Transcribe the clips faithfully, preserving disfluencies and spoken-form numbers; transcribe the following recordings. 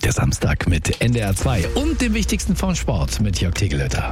Der Samstag mit N D R zwei und dem Wichtigsten vom Sport mit Jörg Tegelötter.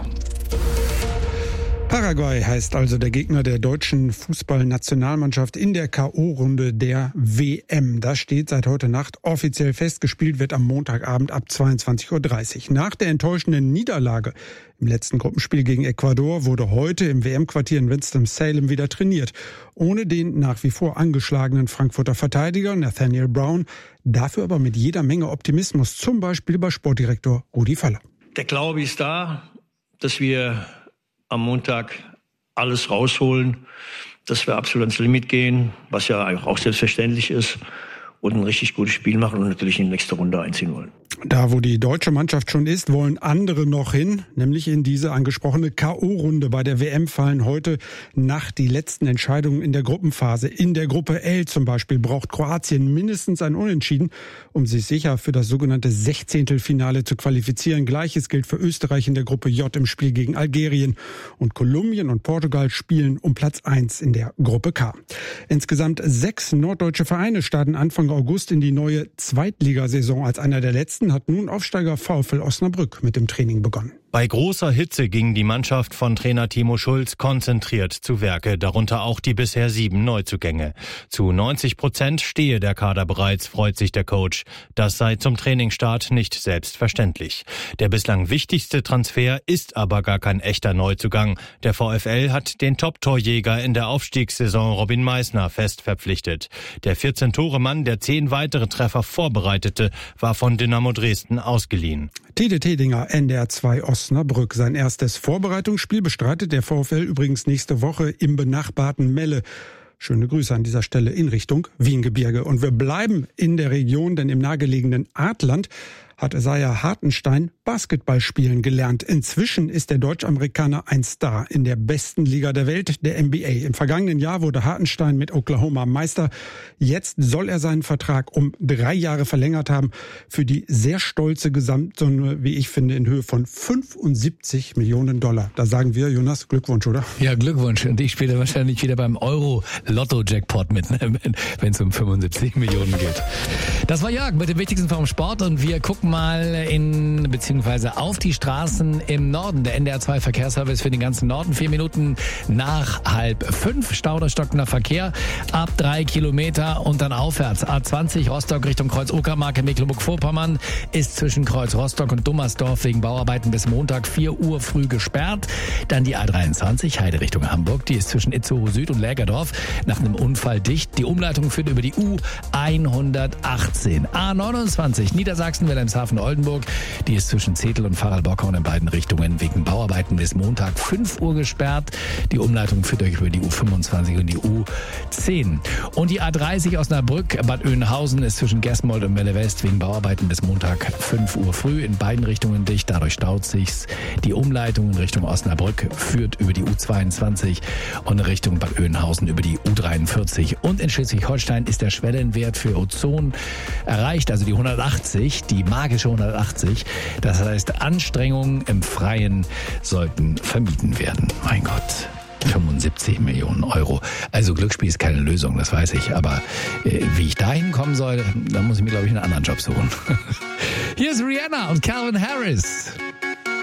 Paraguay heißt also der Gegner der deutschen Fußballnationalmannschaft in der K O-Runde der W M. Das steht seit heute Nacht offiziell fest. Gespielt wird am Montagabend ab zweiundzwanzig Uhr dreißig. Nach der enttäuschenden Niederlage im letzten Gruppenspiel gegen Ecuador wurde heute im W M-Quartier in Winston-Salem wieder trainiert. Ohne den nach wie vor angeschlagenen Frankfurter Verteidiger Nathaniel Brown. Dafür aber mit jeder Menge Optimismus, zum Beispiel bei Sportdirektor Rudi Völler. Der Glaube ist da, dass wir am Montag alles rausholen, dass wir absolut ans Limit gehen, was ja auch selbstverständlich ist, und ein richtig gutes Spiel machen und natürlich in die nächste Runde einziehen wollen. Da, wo die deutsche Mannschaft schon ist, wollen andere noch hin, nämlich in diese angesprochene K O-Runde. Bei der W M fallen heute Nacht die letzten Entscheidungen in der Gruppenphase. In der Gruppe L zum Beispiel braucht Kroatien mindestens ein Unentschieden, um sich sicher für das sogenannte Sechzehntelfinale zu qualifizieren. Gleiches gilt für Österreich in der Gruppe J im Spiel gegen Algerien. Und Kolumbien und Portugal spielen um Platz eins in der Gruppe K. Insgesamt sechs norddeutsche Vereine starten Anfang August in die neue Zweitligasaison. Als einer der letzten hat nun Aufsteiger VfL Osnabrück mit dem Training begonnen. Bei großer Hitze ging die Mannschaft von Trainer Timo Schulz konzentriert zu Werke, darunter auch die bisher sieben Neuzugänge. Zu neunzig Prozent stehe der Kader bereits, freut sich der Coach. Das sei zum Trainingsstart nicht selbstverständlich. Der bislang wichtigste Transfer ist aber gar kein echter Neuzugang. Der VfL hat den Top-Torjäger in der Aufstiegssaison Robin Meissner fest verpflichtet. Der vierzehn-Tore-Mann, der zehn weitere Treffer vorbereitete, war von Dynamo Dresden ausgeliehen. Tede Tedinger, N D R zwei Osnabrück. Sein erstes Vorbereitungsspiel bestreitet der VfL übrigens nächste Woche im benachbarten Melle. Schöne Grüße an dieser Stelle in Richtung Wiengebirge. Und wir bleiben in der Region, denn im nahegelegenen Adland hat Isaiah Hartenstein Basketball spielen gelernt. Inzwischen ist der Deutsch-Amerikaner ein Star in der besten Liga der Welt, der N B A. Im vergangenen Jahr wurde Hartenstein mit Oklahoma Meister. Jetzt soll er seinen Vertrag um drei Jahre verlängert haben für die sehr stolze Gesamtsumme, wie ich finde, in Höhe von fünfundsiebzig Millionen Dollar. Da sagen wir, Jonas, Glückwunsch, oder? Ja, Glückwunsch. Und ich spiele wahrscheinlich wieder beim Euro-Lotto-Jackpot mit, wenn es um fünfundsiebzig Millionen geht. Das war Jörg mit dem Wichtigsten vom Sport und wir gucken mal in beziehungsweise auf die Straßen im Norden. Der N D R zwei Verkehrsservice für den ganzen Norden. Vier Minuten nach halb fünf. Stau oder stockender Verkehr ab drei Kilometer und dann aufwärts. A zwanzig Rostock Richtung Kreuz Uckermark in Mecklenburg-Vorpommern ist zwischen Kreuz Rostock und Dummersdorf wegen Bauarbeiten bis Montag vier Uhr früh gesperrt. Dann die A dreiundzwanzig Heide Richtung Hamburg. Die ist zwischen Itzehoe Süd und Lägerdorf nach einem Unfall dicht. Die Umleitung führt über die U hundertachtzehn. A neunundzwanzig Niedersachsen Wilhelmshaven Oldenburg. Die ist zwischen Zetel und Pfarrl-Bockhorn in beiden Richtungen wegen Bauarbeiten bis Montag fünf Uhr gesperrt. Die Umleitung führt euch über die U fünfundzwanzig und die U zehn. Und die A dreißig Osnabrück Bad Oeynhausen ist zwischen Gersmold und Melle West wegen Bauarbeiten bis Montag fünf Uhr früh in beiden Richtungen dicht. Dadurch staut sich's. Die Umleitung in Richtung Osnabrück führt über die U zweiundzwanzig und in Richtung Bad Oeynhausen über die U dreiundvierzig. Und in Schleswig-Holstein ist der Schwellenwert für Ozon erreicht, also die hundertachtzig, die magische hundertachtzig. Das heißt, Anstrengungen im Freien sollten vermieden werden. Mein Gott. fünfundsiebzig Millionen Euro. Also Glücksspiel ist keine Lösung, das weiß ich. Aber äh, wie ich da hinkommen soll, da muss ich mir, glaube ich, einen anderen Job suchen. Hier ist Rihanna und Calvin Harris.